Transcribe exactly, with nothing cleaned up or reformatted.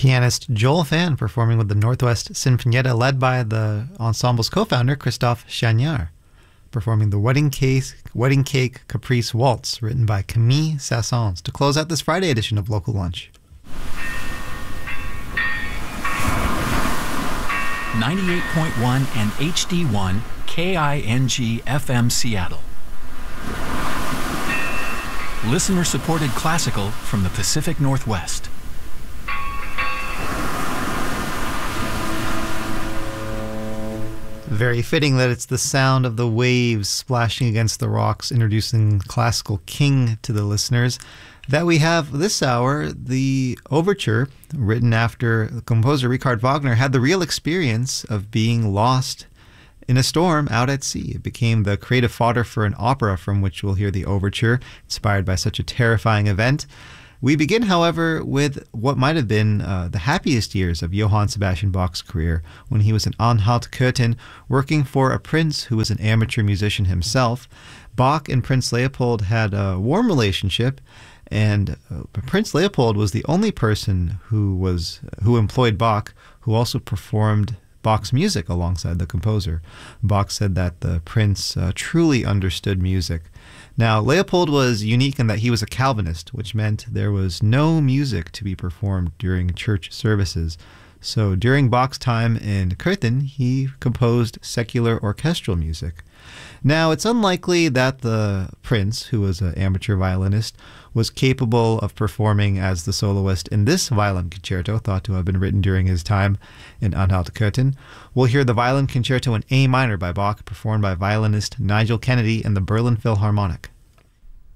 Pianist Joel Fan performing with the Northwest Sinfonietta, led by the ensemble's co-founder Christophe Chagnard, performing the Wedding Cake, Wedding Cake Caprice Waltz, written by Camille Saint-Saëns, to close out this Friday edition of Local Lunch. ninety-eight point one and H D one K I N G F M Seattle. Listener-supported classical from the Pacific Northwest. Very fitting that it's the sound of the waves splashing against the rocks, introducing classical king to the listeners, that we have this hour. The overture, written after the composer Richard Wagner had the real experience of being lost in a storm out at sea. It became the creative fodder for an opera from which we'll hear the overture, inspired by such a terrifying event. We begin, however, with what might have been uh, the happiest years of Johann Sebastian Bach's career, when he was in Anhalt-Köthen, working for a prince who was an amateur musician himself. Bach and Prince Leopold had a warm relationship, and uh, Prince Leopold was the only person who was who employed Bach who also performed Bach's music alongside the composer. Bach said that the prince uh, truly understood music. Now, Leopold was unique in that he was a Calvinist, which meant there was no music to be performed during church services. So during Bach's time in Köthen, he composed secular orchestral music. Now, it's unlikely that the prince, who was an amateur violinist, was capable of performing as the soloist in this violin concerto, thought to have been written during his time in Anhalt-Köthen. We'll hear the violin concerto in A minor by Bach, performed by violinist Nigel Kennedy and the Berlin Philharmonic.